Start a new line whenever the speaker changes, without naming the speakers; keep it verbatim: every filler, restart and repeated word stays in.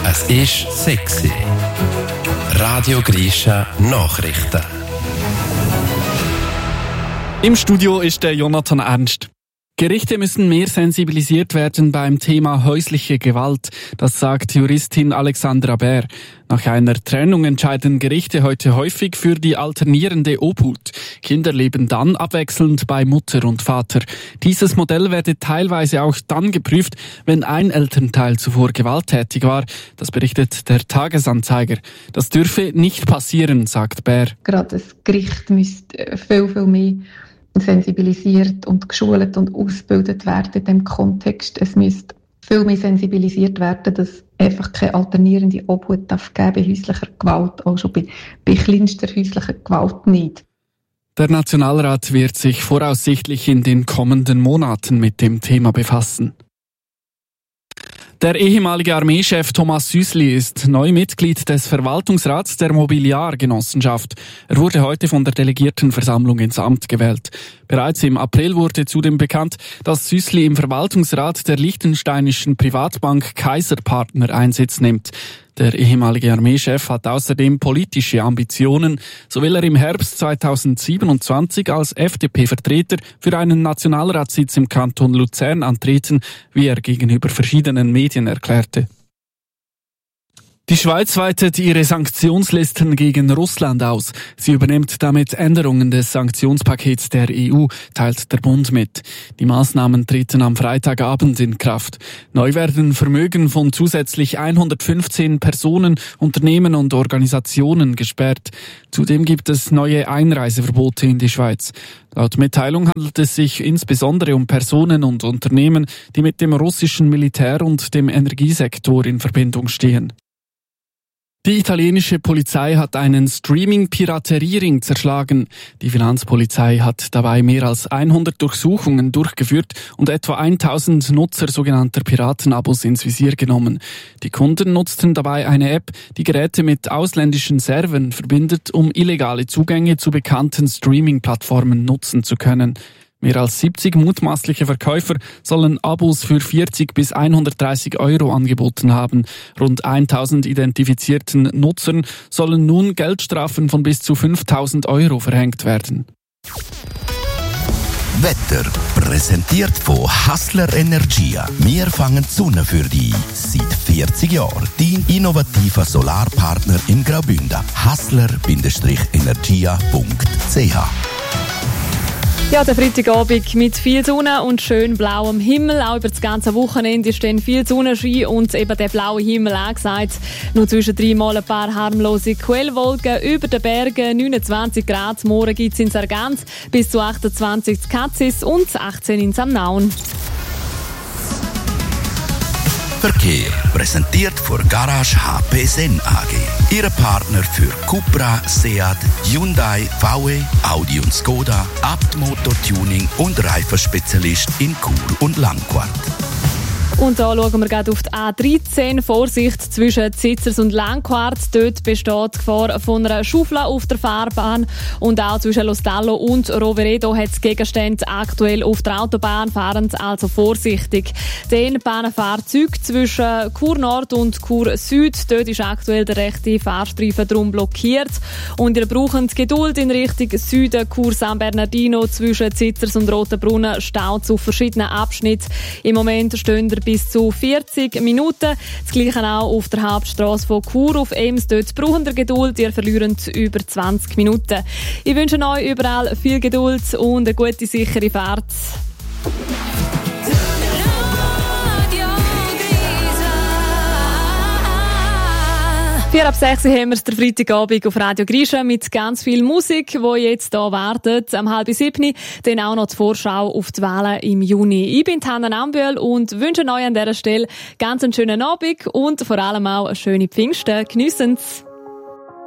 Es ist sexy. Radio Grisha Nachrichten.
Im Studio ist der Jonathan Ernst. Gerichte müssen mehr sensibilisiert werden beim Thema häusliche Gewalt. Das sagt Juristin Alexandra Bär. Nach einer Trennung entscheiden Gerichte heute häufig für die alternierende Obhut. Kinder leben dann abwechselnd bei Mutter und Vater. Dieses Modell werde teilweise auch dann geprüft, wenn ein Elternteil zuvor gewalttätig war. Das berichtet der Tagesanzeiger. Das dürfe nicht passieren, sagt Bär.
Gerade das Gericht müsste viel, viel mehr sensibilisiert und geschult und ausgebildet werden in diesem Kontext. Es müsste viel mehr sensibilisiert werden, dass einfach keine alternierende Obhut darf geben bei häuslicher Gewalt, auch schon bei, bei kleinster häuslicher Gewalt nicht.
Der Nationalrat wird sich voraussichtlich in den kommenden Monaten mit dem Thema befassen. Der ehemalige Armeechef Thomas Süssli ist neu Mitglied des Verwaltungsrats der Mobiliargenossenschaft. Er wurde heute von der Delegiertenversammlung ins Amt gewählt. Bereits im April wurde zudem bekannt, dass Süssli im Verwaltungsrat der liechtensteinischen Privatbank Kaiser Partner Einsitz nimmt. Der ehemalige Armeechef hat außerdem politische Ambitionen. So will er im Herbst zweitausendsiebenundzwanzig als F D P-Vertreter für einen Nationalratssitz im Kanton Luzern antreten, wie er gegenüber verschiedenen Medien erklärte. Die Schweiz weitet ihre Sanktionslisten gegen Russland aus. Sie übernimmt damit Änderungen des Sanktionspakets der E U, teilt der Bund mit. Die Maßnahmen treten am Freitagabend in Kraft. Neu werden Vermögen von zusätzlich hundertfünfzehn Personen, Unternehmen und Organisationen gesperrt. Zudem gibt es neue Einreiseverbote in die Schweiz. Laut Mitteilung handelt es sich insbesondere um Personen und Unternehmen, die mit dem russischen Militär und dem Energiesektor in Verbindung stehen. Die italienische Polizei hat einen Streaming-Pirateriering zerschlagen. Die Finanzpolizei hat dabei mehr als hundert Durchsuchungen durchgeführt und etwa tausend Nutzer sogenannter Piratenabos ins Visier genommen. Die Kunden nutzten dabei eine App, die Geräte mit ausländischen Servern verbindet, um illegale Zugänge zu bekannten Streaming-Plattformen nutzen zu können. Mehr als siebzig mutmaßliche Verkäufer sollen Abos für vierzig bis hundertdreißig Euro angeboten haben. Rund tausend identifizierten Nutzern sollen nun Geldstrafen von bis zu fünftausend Euro verhängt werden.
Wetter präsentiert von Hassler Energia. Wir fangen die Sonne für dich. Seit vierzig Jahren. Dein innovativer Solarpartner in Graubünden. hassler Energia punkt c h.
Ja, der Freitagabend mit viel Sonne und schön blauem Himmel. Auch über das ganze Wochenende ist dann viel Sonnenschein und eben der blaue Himmel angesagt. Nur zwischendrin mal ein paar harmlose Quellwolken. Über den Bergen neunundzwanzig Grad. Morgen gibt es in Sargans bis zu achtundzwanzig in Katzis und achtzehn in Samnaun.
Verkehr präsentiert von Garage H P Sen A G. Ihre Partner für Cupra, Seat, Hyundai, V W, Audi und Skoda, Abt Motor-Tuning und Reifenspezialist in Chur und Langquart.
Und da schauen wir gerade auf die A dreizehn. Vorsicht zwischen Zitzers und Langquart. Dort besteht die Gefahr von einer Schaufel auf der Fahrbahn. Und auch zwischen Lostallo und Roveredo hat es Gegenstände aktuell auf der Autobahn. Fahren also vorsichtig. Den Bahnenfahrzeuge zwischen Chur Nord und Chur Süd. Dort ist aktuell der rechte Fahrstreifen drum blockiert. Und ihr braucht Geduld in Richtung Süden. Chur San Bernardino zwischen Zitzers und Rotenbrunnen staut auf verschiedenen Abschnitten. Im Moment stehen ihr bis zu vierzig Minuten. Das Gleiche auch auf der Hauptstrasse von Chur auf Ems. Dort brauchen ihr Geduld. Ihr verliert über zwanzig Minuten. Ich wünsche euch überall viel Geduld und eine gute, sichere Fahrt. Vier ab sechs haben wir es, der Freitagabend auf Radio Grisha mit ganz viel Musik, die jetzt hier wartet. Am halb sieben dann auch noch die Vorschau auf die Wahlen im Juni. Ich bin Hanna Nambühl und wünsche euch an dieser Stelle ganz einen schönen Abend und vor allem auch eine schöne Pfingsten. Geniessen's!